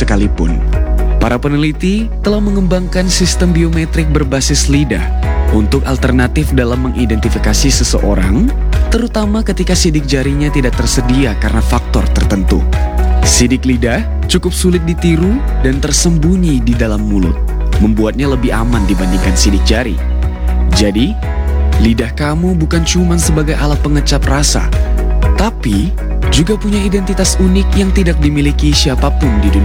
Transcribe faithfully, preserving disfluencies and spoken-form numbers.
sekalipun. Para peneliti telah mengembangkan sistem biometrik berbasis lidah untuk alternatif dalam mengidentifikasi seseorang, terutama ketika sidik jarinya tidak tersedia karena faktor tertentu. Sidik lidah cukup sulit ditiru dan tersembunyi di dalam mulut, membuatnya lebih aman dibandingkan sidik jari. Jadi, lidah kamu bukan cuma sebagai alat pengecap rasa, tapi juga punya identitas unik yang tidak dimiliki siapapun di dunia.